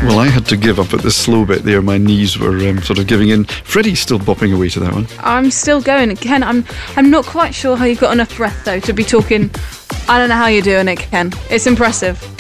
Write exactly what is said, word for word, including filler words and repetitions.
Well, I had to give up at the slow bit there. My knees were um, sort of giving in. Freddie's still bopping away to that one. I'm still going. Ken, I'm I'm not quite sure how you got enough breath, though, to be talking. I don't know how you're doing it, Ken. It's impressive.